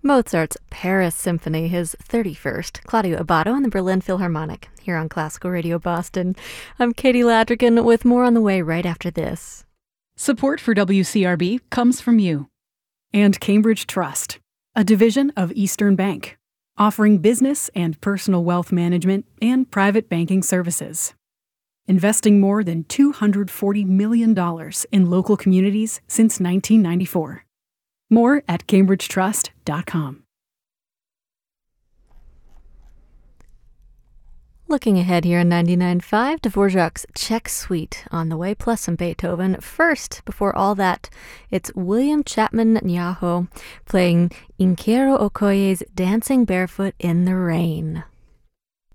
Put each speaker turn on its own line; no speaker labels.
Mozart's Paris Symphony, his 31st, Claudio Abbado and the Berlin Philharmonic, here on Classical Radio Boston. I'm Katie Ladrigan with more on the way right after this.
Support for WCRB comes from you and Cambridge Trust, a division of Eastern Bank, offering business and personal wealth management and private banking services. Investing more than $240 million in local communities since 1994. More at cambridgetrust.com.
Looking ahead here on 99.5, Dvorak's Czech Suite on the way, plus some Beethoven. First, before all that, it's William Chapman Nyaho playing Inkero Okoye's Dancing Barefoot in the Rain.